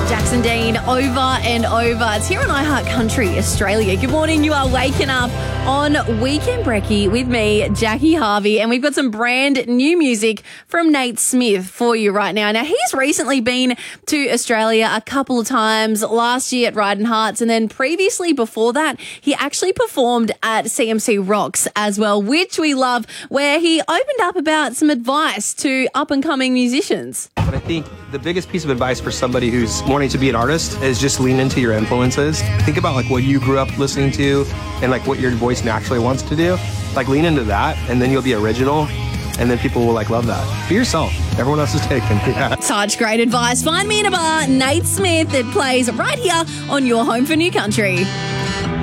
Jackson Dean, Over and Over. It's here on iHeart Country Australia. Good morning. You are waking up on Weekend Brekkie with me, Jackie Harvey, and we've got some brand new music from Nate Smith for you right now. Now, he's recently been to Australia a couple of times, last year at Riding Hearts, and then previously before that, he actually performed at CMC Rocks as well, which we love, where he opened up about some advice to up-and-coming musicians. But I think the biggest piece of advice for somebody who's wanting to be an artist is just lean into your influences. Think about like what you grew up listening to and like what your voice naturally wants to do. Like lean into that and then you'll be original and then people will like love that. Be yourself. Everyone else is taken. Yeah. Such great advice. Find me in a bar, Nate Smith. It plays right here on your home for New Country.